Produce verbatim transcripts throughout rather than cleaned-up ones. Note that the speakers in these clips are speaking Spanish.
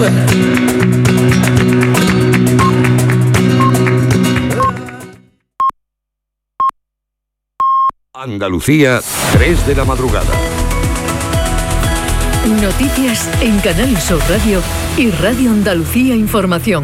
suena. Andalucía, tres de la madrugada. Noticias en Canal Sur Radio y Radio Andalucía Información.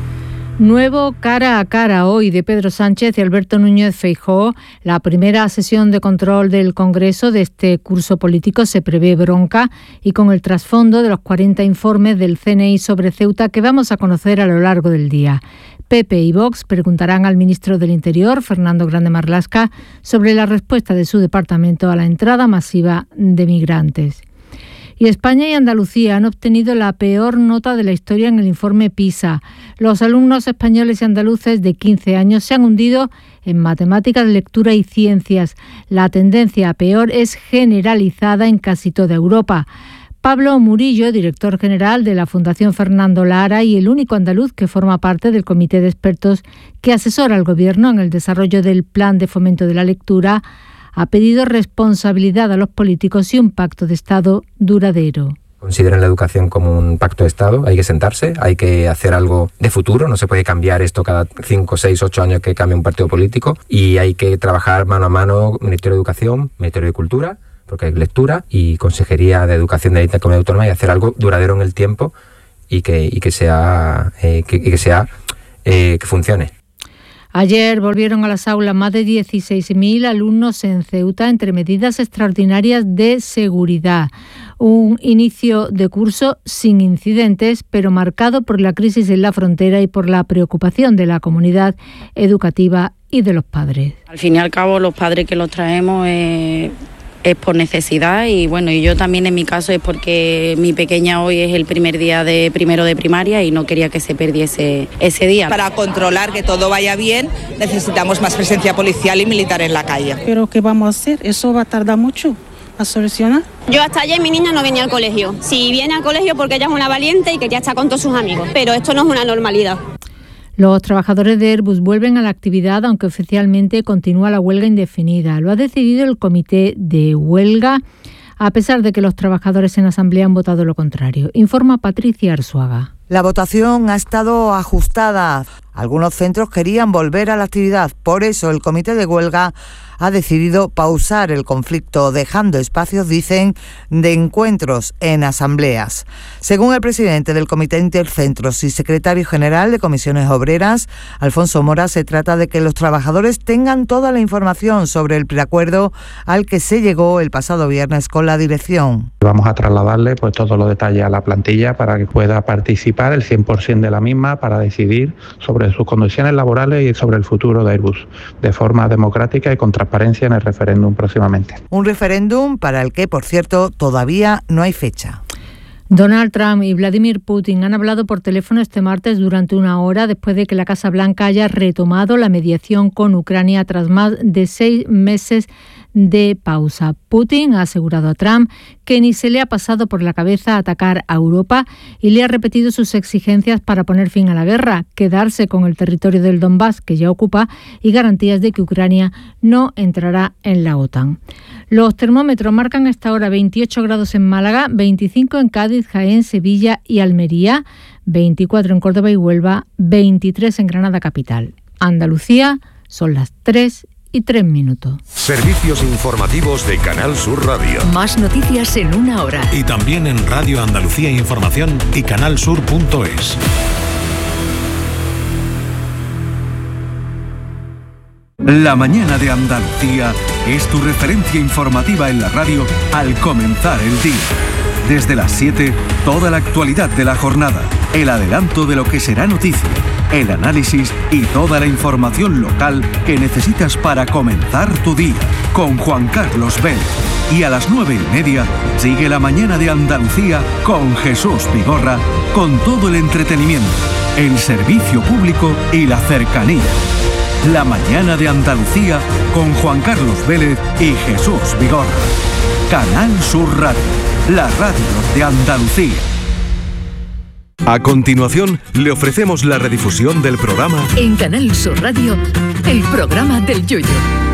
Nuevo cara a cara hoy de Pedro Sánchez y Alberto Núñez Feijóo. La primera sesión de control del Congreso de este curso político se prevé bronca y con el trasfondo de los cuarenta informes del C N I sobre Ceuta que vamos a conocer a lo largo del día. P P y Vox preguntarán al ministro del Interior, Fernando Grande Marlaska, sobre la respuesta de su departamento a la entrada masiva de migrantes. Y España y Andalucía han obtenido la peor nota de la historia en el informe PISA. Los alumnos españoles y andaluces de quince años se han hundido en matemáticas, lectura y ciencias. La tendencia a peor es generalizada en casi toda Europa. Pablo Murillo, director general de la Fundación Fernando Lara y el único andaluz que forma parte del comité de expertos que asesora al Gobierno en el desarrollo del Plan de Fomento de la Lectura, ha pedido responsabilidad a los políticos y un pacto de Estado duradero. Consideren la educación como un pacto de Estado, hay que sentarse, hay que hacer algo de futuro, no se puede cambiar esto cada cinco, seis, ocho años que cambie un partido político y hay que trabajar mano a mano Ministerio de Educación, Ministerio de Cultura, porque hay lectura y Consejería de Educación de la Comunidad Autónoma y hacer algo duradero en el tiempo y que, y que sea, eh, que, que, sea eh, que funcione. Ayer volvieron a las aulas más de dieciséis mil alumnos en Ceuta entre medidas extraordinarias de seguridad. Un inicio de curso sin incidentes, pero marcado por la crisis en la frontera y por la preocupación de la comunidad educativa y de los padres. Al fin y al cabo, los padres que los traemos eh, es por necesidad y bueno, y yo también en mi caso es porque mi pequeña hoy es el primer día de primero de primaria y no quería que se perdiese ese día. Para controlar que todo vaya bien necesitamos más presencia policial y militar en la calle. Pero ¿qué vamos a hacer? Eso va a tardar mucho a solucionar. Yo hasta ayer mi niña no venía al colegio. Si viene al colegio porque ella es una valiente y quería estar con todos sus amigos, pero esto no es una normalidad. Los trabajadores de Airbus vuelven a la actividad, aunque oficialmente continúa la huelga indefinida. Lo ha decidido el comité de huelga, a pesar de que los trabajadores en asamblea han votado lo contrario. Informa Patricia Arzuaga. La votación ha estado ajustada. Algunos centros querían volver a la actividad. Por eso el comité de huelga ha decidido pausar el conflicto, dejando espacios, dicen, de encuentros en asambleas. Según el presidente del Comité Intercentros y secretario general de Comisiones Obreras, Alfonso Mora, se trata de que los trabajadores tengan toda la información sobre el preacuerdo al que se llegó el pasado viernes con la dirección. Vamos a trasladarle pues todos los detalles a la plantilla para que pueda participar el cien por ciento de la misma para decidir sobre sus condiciones laborales y sobre el futuro de Airbus, de forma democrática y con transparencia en el referéndum próximamente. Un referéndum para el que, por cierto, todavía no hay fecha. Donald Trump y Vladimir Putin han hablado por teléfono este martes durante una hora después de que la Casa Blanca haya retomado la mediación con Ucrania tras más de seis meses de pausa. Putin ha asegurado a Trump que ni se le ha pasado por la cabeza atacar a Europa y le ha repetido sus exigencias para poner fin a la guerra, quedarse con el territorio del Donbass que ya ocupa y garantías de que Ucrania no entrará en la OTAN. Los termómetros marcan a esta hora veintiocho grados en Málaga, veinticinco en Cádiz, Jaén, Sevilla y Almería, veinticuatro en Córdoba y Huelva, veintitrés en Granada capital. Andalucía, son las tres y tres minutos. Servicios informativos de Canal Sur Radio. Más noticias en una hora. Y también en Radio Andalucía Información y canalsur punto es. La mañana de Andalucía es tu referencia informativa en la radio al comenzar el día. Desde las siete, toda la actualidad de la jornada, el adelanto de lo que será noticia, el análisis y toda la información local que necesitas para comenzar tu día, con Juan Carlos Vélez. Y a las nueve y media, sigue la mañana de Andalucía con Jesús Vigorra, con todo el entretenimiento, el servicio público y la cercanía. La mañana de Andalucía con Juan Carlos Vélez y Jesús Vigorra. Canal Sur Radio, la radio de Andalucía. A continuación, le ofrecemos la redifusión del programa En Canal Sur Radio, el programa del Yoyo.